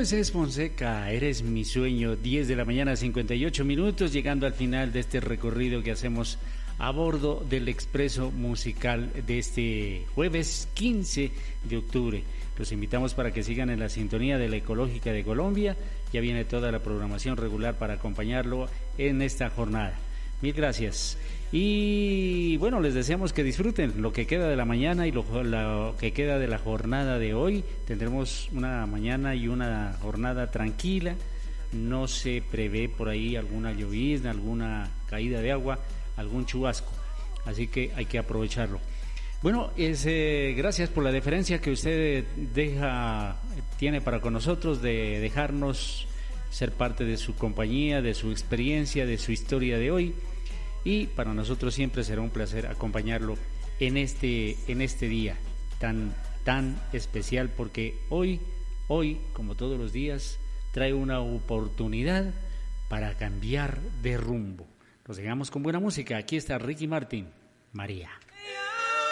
Moisés Fonseca, Eres mi sueño, 10 de la mañana, 58 minutos, llegando al final de este recorrido que hacemos a bordo del Expreso Musical de este jueves 15 de octubre. Los invitamos para que sigan en la sintonía de la Ecológica de Colombia. Ya viene toda la programación regular para acompañarlo en esta jornada. Mil gracias. Y bueno, les deseamos que disfruten lo que queda de la mañana y lo que queda de la jornada de hoy. Tendremos una mañana y una jornada tranquila. No se prevé por ahí alguna llovizna, alguna caída de agua, algún chubasco. Así que hay que aprovecharlo. Bueno, gracias por la deferencia que usted tiene para con nosotros de dejarnos ser parte de su compañía, de su experiencia, de su historia de hoy. Y para nosotros siempre será un placer acompañarlo en este día tan especial, porque hoy, como todos los días, trae una oportunidad para cambiar de rumbo. Nos dejamos con buena música. Aquí está Ricky Martin, María.